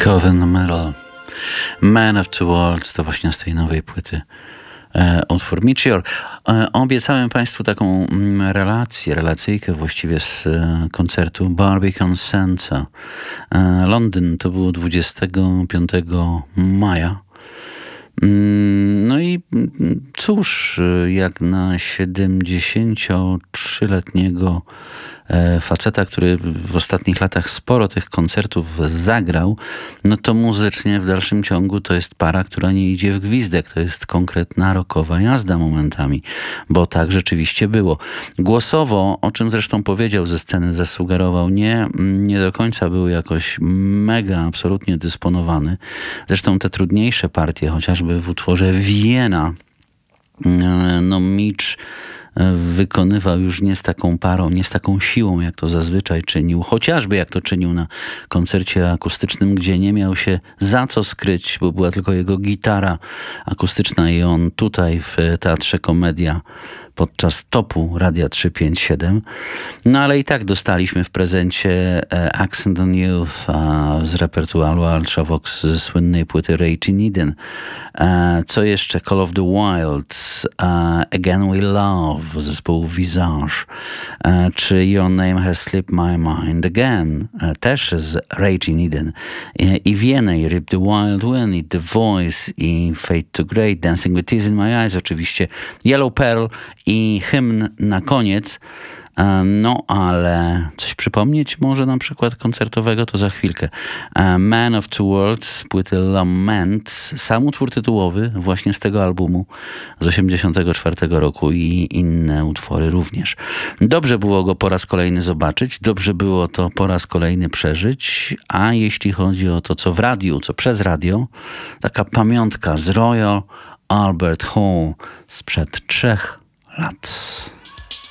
Caught in the Middle. Man of Two Worlds to właśnie z tej nowej płyty utwór Meteor. Obiecałem Państwu taką relacyjkę właściwie z koncertu Barbican Center. Londyn, to było 25 maja. No i cóż, jak na 73-letniego faceta, który w ostatnich latach sporo tych koncertów zagrał, no to muzycznie w dalszym ciągu to jest para, która nie idzie w gwizdek. To jest konkretna rockowa jazda momentami, bo tak rzeczywiście było. Głosowo, o czym zresztą powiedział ze sceny, zasugerował, nie do końca był jakoś mega, absolutnie dysponowany. Zresztą te trudniejsze partie, chociażby w utworze Wiena, no Mitch wykonywał już nie z taką parą, nie z taką siłą, jak to zazwyczaj czynił, chociażby jak to czynił na koncercie akustycznym, gdzie nie miał się za co skryć, bo była tylko jego gitara akustyczna i on tutaj w Teatrze Komedia podczas topu Radia 357. No ale i tak dostaliśmy w prezencie Accent on Youth z repertuaru Ultravox ze słynnej płyty Raging Eden. Co jeszcze? Call of the Wild, Again We Love zespołu Visage, czy Your Name Has Slipped My Mind Again, też z Raging Eden. I Vienna, i Rip the Wild Wind, i The Voice, i Fade to Grey, Dancing with Tears in My Eyes, oczywiście Yellow Pearl i hymn na koniec. No ale coś przypomnieć może na przykład koncertowego to za chwilkę. Man of Two Worlds z płyty Lament, sam utwór tytułowy właśnie z tego albumu z 84 roku i inne utwory również. Dobrze było go po raz kolejny zobaczyć, dobrze było to po raz kolejny przeżyć, a jeśli chodzi o to, co w radiu, co przez radio, taka pamiątka z Royal Albert Hall sprzed 3 lat.